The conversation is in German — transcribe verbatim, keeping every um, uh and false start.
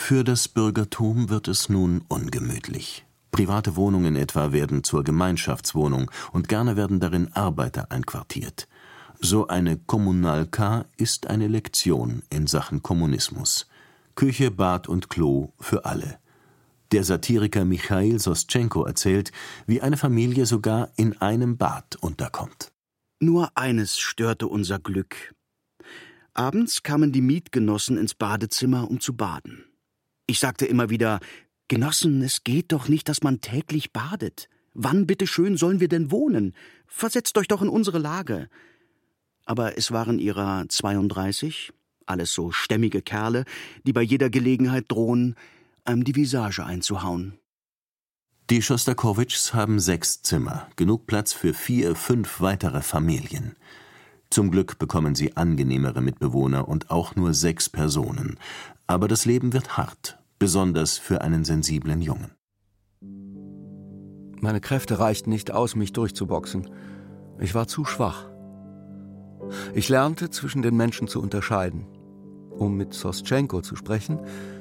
Für das Bürgertum wird es nun ungemütlich. Private Wohnungen etwa werden zur Gemeinschaftswohnung und gerne werden darin Arbeiter einquartiert. So eine Kommunalka ist eine Lektion in Sachen Kommunismus. Küche, Bad und Klo für alle. Der Satiriker Michail Soschenko erzählt, wie eine Familie sogar in einem Bad unterkommt. Nur eines störte unser Glück. Abends kamen die Mietgenossen ins Badezimmer, um zu baden. Ich sagte immer wieder: »Genossen, es geht doch nicht, dass man täglich badet. Wann bitteschön sollen wir denn wohnen? Versetzt euch doch in unsere Lage.« Aber es waren ihrer zweiunddreißig, alles so stämmige Kerle, die bei jeder Gelegenheit drohen, einem die Visage einzuhauen. Die Schostakowitschs haben sechs Zimmer, genug Platz für vier, fünf weitere Familien. Zum Glück bekommen sie angenehmere Mitbewohner und auch nur sechs Personen. Aber das Leben wird hart, besonders für einen sensiblen Jungen. Meine Kräfte reichten nicht aus, mich durchzuboxen. Ich war zu schwach. Ich lernte, zwischen den Menschen zu unterscheiden. Um mit Soschenko zu sprechen,